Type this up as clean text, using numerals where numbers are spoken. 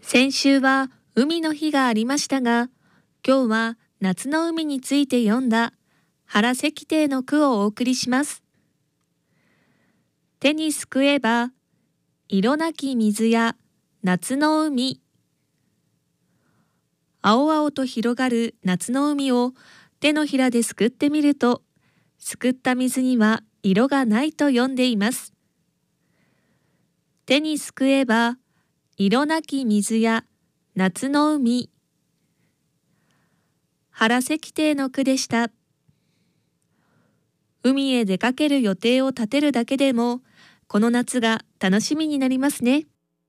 先週は海の日がありましたが、今日は夏の海について読んだ原石庭の句をお送りします。手にすくえば、色なき水や夏の海。青々と広がる夏の海を手のひらですくってみると、すくった水には色がないと読んでいます。手にすくえば、色なき水や夏の海。原石庭の句でした。海へ出かける予定を立てるだけでも、この夏が楽しみになりますね。